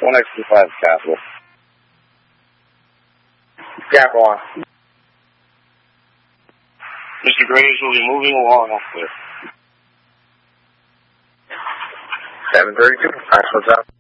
1X25 Capital. Capital on. Mr. Graves will be moving along off there. 732. Nice, what's up?